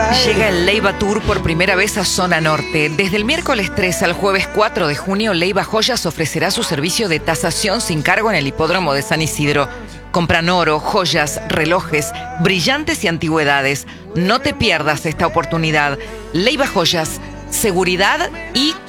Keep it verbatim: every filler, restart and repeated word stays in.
Llega el Leiva Tour por primera vez a Zona Norte. Desde el miércoles tres al jueves cuatro de junio, Leiva Joyas ofrecerá su servicio de tasación sin cargo en el hipódromo de San Isidro. Compran oro, joyas, relojes, brillantes y antigüedades. No te pierdas esta oportunidad. Leiva Joyas, seguridad y